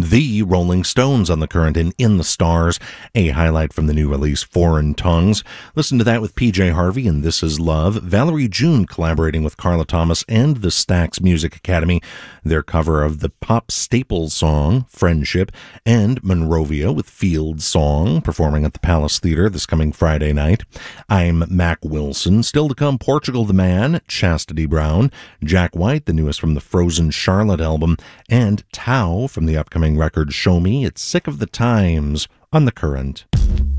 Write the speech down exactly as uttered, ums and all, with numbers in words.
The Rolling Stones on the Current and In the Stars, a highlight from the new release Foreign Tongues. Listen to that with P J Harvey and This Is Love. Valerie June collaborating with Carla Thomas and the Stax Music Academy. Their cover of the pop staple song Friendship, and Monrovia with Field Song performing at the Palace Theater this coming Friday night. I'm Mac Wilson. Still to come, Portugal the Man, Chastity Brown, Jack White, the newest from the Frozen Charlotte album, and Tao from the upcoming record Show Me. It's Sick of the Times on the Current.